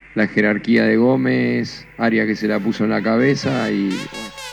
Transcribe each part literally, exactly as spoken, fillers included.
la jerarquía de Gómez, Aria que se la puso en la cabeza y... Bueno.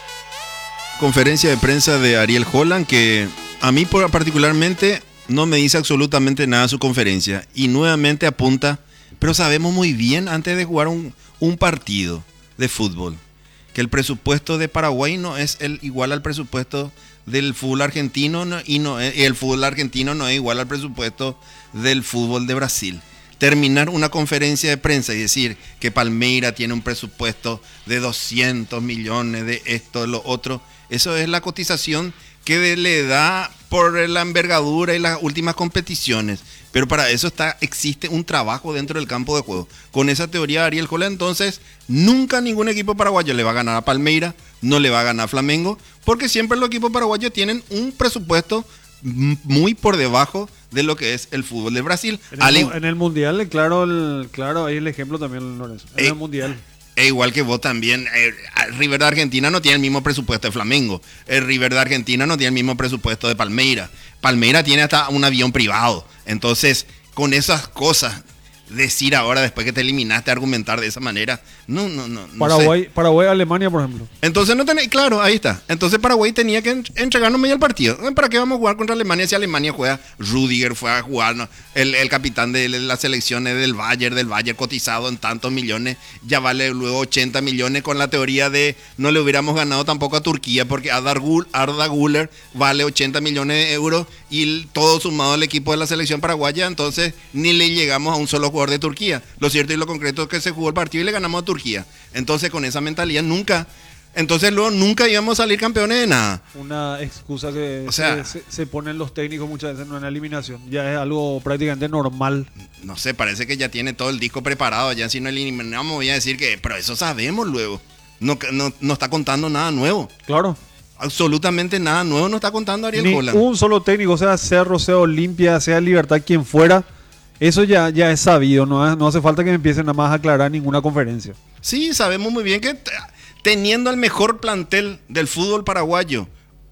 Conferencia de prensa de Ariel Holland que a mí particularmente no me dice absolutamente nada su conferencia y nuevamente apunta, pero sabemos muy bien antes de jugar un, un partido de fútbol que el presupuesto de Paraguay no es el igual al presupuesto del fútbol argentino no, y no y el fútbol argentino no es igual al presupuesto del fútbol de Brasil. Terminar una conferencia de prensa y decir que Palmeira tiene un presupuesto de doscientos millones de esto, de lo otro, eso es la cotización que le da por la envergadura y las últimas competiciones. Pero para eso está, existe un trabajo dentro del campo de juego. Con esa teoría de Ariel Holland, entonces, nunca ningún equipo paraguayo le va a ganar a Palmeira, no le va a ganar a Flamengo, porque siempre los equipos paraguayos tienen un presupuesto muy por debajo de lo que es el fútbol de Brasil. En el, en el Mundial, claro, el, claro, hay el ejemplo también, Lorenzo. En eh, el Mundial. E igual que vos también, eh, River de Argentina no tiene el mismo presupuesto de Flamengo. El River de Argentina no tiene el mismo presupuesto de Palmeira. Palmeira tiene hasta un avión privado. Entonces, con esas cosas, decir ahora, después que te eliminaste, argumentar de esa manera, no, no, no. no Paraguay, sé. Paraguay, Alemania, por ejemplo. Entonces no tenés, claro, ahí está. Entonces Paraguay tenía que entregarnos medio el partido. ¿Para qué vamos a jugar contra Alemania si Alemania juega? Rudiger fue a jugar, ¿no? el, el capitán de las selecciones del Bayern, del Bayern cotizado en tantos millones, ya vale luego ochenta millones con la teoría de no le hubiéramos ganado tampoco a Turquía porque Arda Güler vale ochenta millones de euros y todo sumado al equipo de la selección paraguaya, entonces ni le llegamos a un solo jugador de Turquía. Lo cierto y lo concreto es que se jugó el partido y le ganamos a Turquía. Entonces con esa mentalidad nunca, entonces luego nunca íbamos a salir campeones de nada. Una excusa que o sea, se, se ponen los técnicos muchas veces en una eliminación. Ya es algo prácticamente normal. No sé, parece que ya tiene todo el disco preparado. Ya si no eliminamos voy a decir que, pero eso sabemos luego. No, no, no está contando nada nuevo. Claro. Absolutamente nada nuevo no está contando Ariel Ni Holland. Un solo técnico, sea Cerro, sea Olimpia, sea Libertad, quien fuera. Eso ya, ya es sabido, no, no hace falta que me empiecen nada más a aclarar ninguna conferencia. Sí, sabemos muy bien que t- teniendo el mejor plantel del fútbol paraguayo,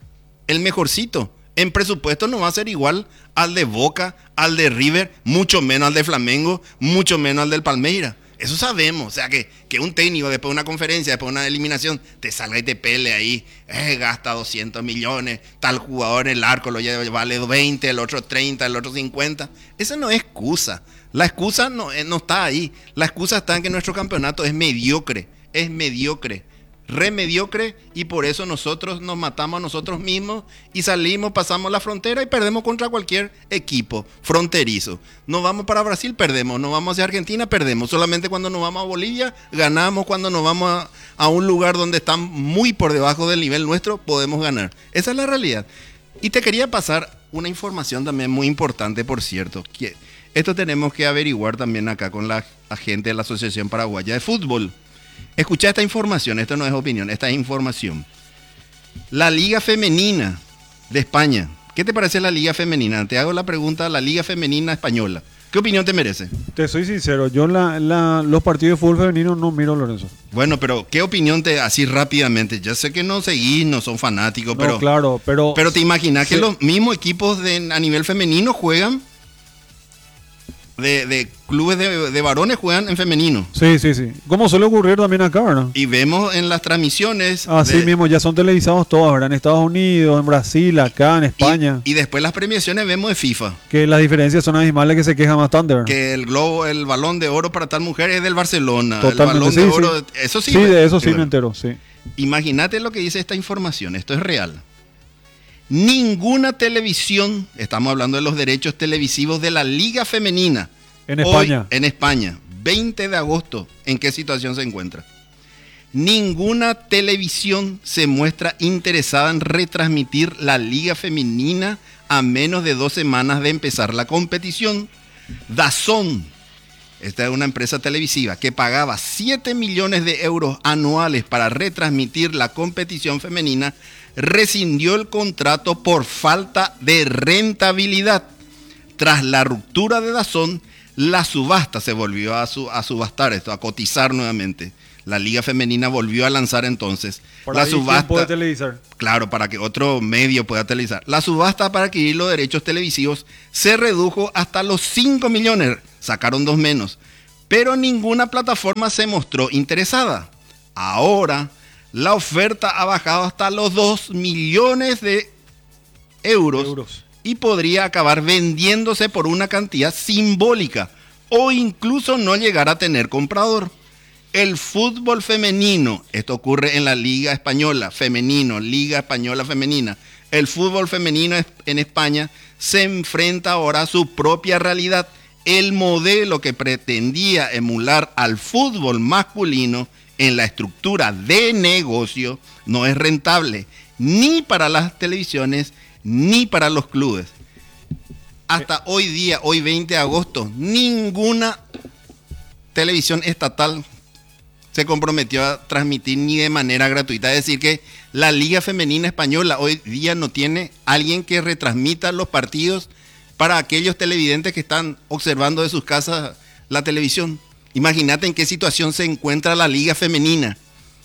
el mejorcito, en presupuesto no va a ser igual al de Boca, al de River, mucho menos al de Flamengo, mucho menos al del Palmeira. Eso sabemos, o sea que, que un técnico después de una conferencia, después de una eliminación, te salga y te pele ahí, eh, gasta doscientos millones, tal jugador en el arco lo lleva, vale veinte, el otro treinta, el otro cincuenta. Esa no es excusa, la excusa no, eh, no está ahí, la excusa está en que nuestro campeonato es mediocre, es mediocre. Re mediocre y por eso nosotros nos matamos a nosotros mismos y salimos, pasamos la frontera y perdemos contra cualquier equipo fronterizo. Nos vamos para Brasil, perdemos, nos vamos hacia Argentina, perdemos. Solamente cuando nos vamos a Bolivia, ganamos. Cuando nos vamos a, a un lugar donde están muy por debajo del nivel nuestro, podemos ganar. Esa es la realidad. Y te quería pasar una información también muy importante, por cierto, que esto tenemos que averiguar también acá con la gente de la Asociación Paraguaya de Fútbol. Escucha esta información, esto no es opinión, esta es información. La Liga Femenina de España. ¿Qué te parece la Liga Femenina? Te hago la pregunta, la Liga Femenina Española. ¿Qué opinión te merece? Te soy sincero, yo la, la, los partidos de fútbol femenino no miro, Lorenzo. Bueno, pero ¿qué opinión te, así rápidamente? Ya sé que no seguís, no son fanáticos, no, pero... claro, pero... Pero te imaginas sí. que los mismos equipos de, a nivel femenino juegan... De, de clubes de, de varones juegan en femenino. Sí, sí, sí. Como suele ocurrir también acá, ¿verdad? Y vemos en las transmisiones... Así de, mismo, ya son televisados todos, ¿verdad? En Estados Unidos, en Brasil, acá, en España. Y, y después las premiaciones vemos de FIFA. Que las diferencias son abismales, que se quejan bastante, ¿verdad? Que el globo, el balón de oro para tal mujer es del Barcelona. Totalmente, el balón sí, de sí. oro... Eso sí. Sí, de eso sí bueno. me entero, sí. Imagínate lo que dice esta información. Esto es real. Ninguna televisión, estamos hablando de los derechos televisivos de la Liga Femenina... En España. Hoy, en España, veinte de agosto, ¿en qué situación se encuentra? Ninguna televisión se muestra interesada en retransmitir la Liga Femenina a menos de dos semanas de empezar la competición. DAZN, esta es una empresa televisiva que pagaba siete millones de euros anuales para retransmitir la competición femenina, rescindió el contrato por falta de rentabilidad. Tras la ruptura de DAZN, la subasta se volvió a, su, a subastar esto, a cotizar nuevamente. La Liga Femenina volvió a lanzar entonces Por la ahí, subasta. ¿quién puede televisar? Claro, para que otro medio pueda televisar. La subasta para adquirir los derechos televisivos se redujo hasta los cinco millones. Sacaron dos menos. pero ninguna plataforma se mostró interesada. Ahora, la oferta ha bajado hasta los dos millones de euros, Euros. y podría acabar vendiéndose por una cantidad simbólica o incluso no llegar a tener comprador. El fútbol femenino, esto ocurre en la Liga Española, femenino, Liga Española Femenina. El fútbol femenino en España se enfrenta ahora a su propia realidad. El modelo que pretendía emular al fútbol masculino en la estructura de negocio no es rentable ni para las televisiones ni para los clubes. Hasta hoy día, hoy veinte de agosto, ninguna televisión estatal se comprometió a transmitir ni de manera gratuita. Es decir, que la Liga Femenina Española hoy día no tiene alguien que retransmita los partidos para aquellos televidentes que están observando de sus casas la televisión. Imagínate en qué situación se encuentra la Liga Femenina.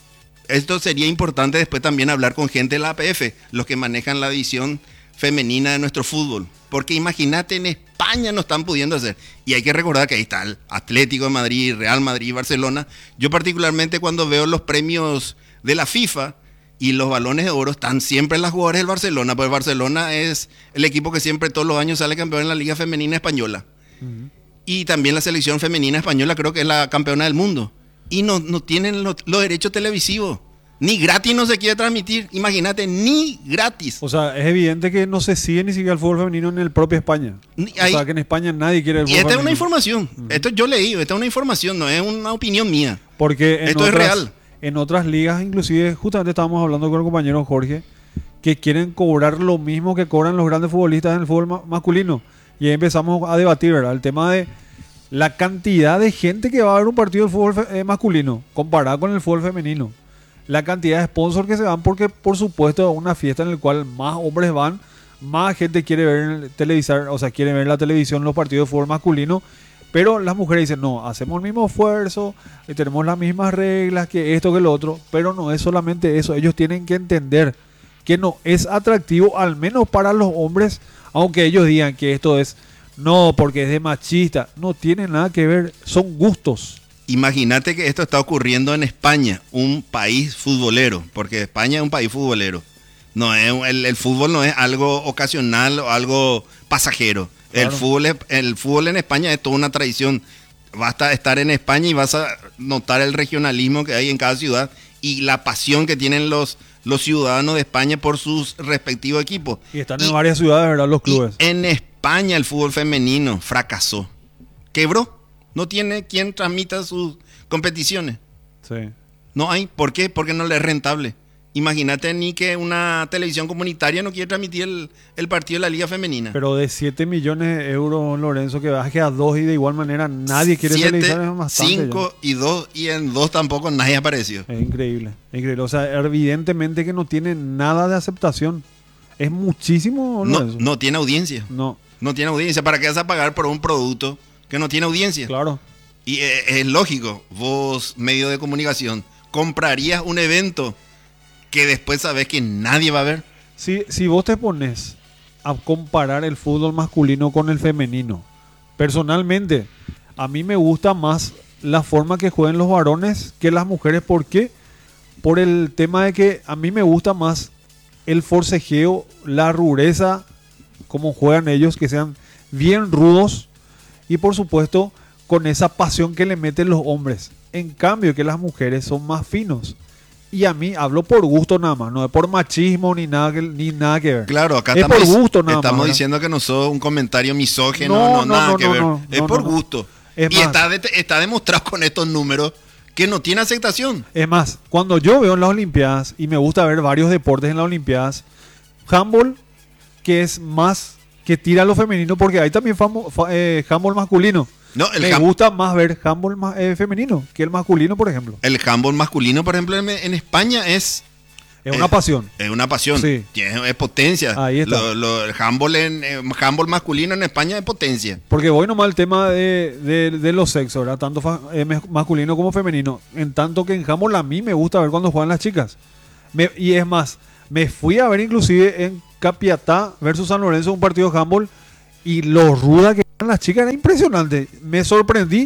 Esto sería importante después también hablar con gente de la A P F, los que manejan la división femenina de nuestro fútbol. Porque imagínate, en España no están pudiendo hacer. Y hay que recordar que ahí está el Atlético de Madrid, Real Madrid, Barcelona. Yo particularmente cuando veo los premios de la FIFA y los balones de oro, están siempre las jugadoras del Barcelona, porque Barcelona es el equipo que siempre todos los años sale campeón en la Liga Femenina Española. Uh-huh. Y también la selección femenina española creo que es la campeona del mundo. Y no, no tienen los, los derechos televisivos. Ni gratis no se quiere transmitir. Imagínate, ni gratis. O sea, es evidente que no se sigue ni siquiera el fútbol femenino en el propio España. Ni, o ahí, sea, que en España nadie quiere el fútbol femenino. Y esta femenino. es una información. Uh-huh. Esto yo leí, esta es una información, no es una opinión mía. Porque en esto otras, es real. En otras ligas, inclusive, justamente estábamos hablando con el compañero Jorge, que quieren cobrar lo mismo que cobran los grandes futbolistas en el fútbol ma- masculino. Y ahí empezamos a debatir, ¿verdad? El tema de la cantidad de gente que va a ver un partido de fútbol fe- eh, masculino comparado con el fútbol femenino. La cantidad de sponsors que se van, porque por supuesto es una fiesta en la cual más hombres van, más gente quiere ver televisar, o sea, quiere ver la televisión los partidos de fútbol masculino, pero las mujeres dicen, no, hacemos el mismo esfuerzo, y tenemos las mismas reglas que esto, que lo otro, pero no es solamente eso, ellos tienen que entender que no es atractivo, al menos para los hombres, aunque ellos digan que esto es, no, porque es de machista, no tiene nada que ver, son gustos. Imagínate que esto está ocurriendo en España, un país futbolero, porque España es un país futbolero. No es el, el fútbol no es algo ocasional o algo pasajero. Claro. El fútbol es, el fútbol en España es toda una tradición. Basta estar en España y vas a notar el regionalismo que hay en cada ciudad y la pasión que tienen los, los ciudadanos de España por sus respectivos equipos. Y están en y, varias ciudades, ¿verdad? Los clubes. En España el fútbol femenino fracasó. Quebró. No tiene quien transmita sus competiciones. Sí. No hay. ¿Por qué? Porque no le es rentable. Imagínate ni que una televisión comunitaria no quiere transmitir el, el partido de la Liga Femenina. Pero de siete millones de euros, Lorenzo, que baje a dos y de igual manera nadie quiere televisar. Es bastante cinco y dos y en dos tampoco nadie apareció. Es increíble, es increíble. O sea, evidentemente que no tiene nada de aceptación. Es muchísimo, Lorenzo. No, no tiene audiencia. No. No tiene audiencia. ¿Para qué vas a pagar por un producto que no tiene audiencia? Claro. Y es, es lógico, vos, medio de comunicación, comprarías un evento que después sabés que nadie va a ver. Si, si vos te pones a comparar el fútbol masculino con el femenino, personalmente, a mí me gusta más la forma que juegan los varones que las mujeres. ¿Por qué? Por el tema de que a mí me gusta más el forcejeo, la rudeza, como juegan ellos, que sean bien rudos. Y por supuesto, con esa pasión que le meten los hombres. En cambio, que las mujeres son más finos. Y a mí hablo por gusto nada más, no es por machismo ni nada que, ni nada que ver. Claro, acá es estamos, por gusto nada estamos más, diciendo que no sos un comentario misógino, no, no, no, nada no, que no, ver. No, es no, por no, gusto. Es y más, está, de, está demostrado con estos números que no tiene aceptación. Es más, cuando yo veo en las Olimpiadas, y me gusta ver varios deportes en las Olimpiadas, handball, que es más que tira a lo femenino, porque hay también famo, fa, eh, handball masculino. No, el me ham- gusta más ver handball ma- eh, femenino que el masculino, por ejemplo. El handball masculino, por ejemplo, en, en España es... Es una es, pasión. Es una pasión. Sí. Es, es potencia. Ahí está. Lo, lo, el handball, en, eh, handball masculino en España es potencia. Porque voy nomás al tema de, de, de los sexos, ¿verdad? Tanto fa, eh, masculino como femenino. En tanto que en handball a mí me gusta ver cuando juegan las chicas. Me, y es más, me fui a ver inclusive en Capiatá versus San Lorenzo un partido de handball. Y lo ruda que eran las chicas era impresionante. Me sorprendí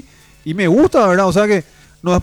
Y me gusta, ¿verdad? O sea que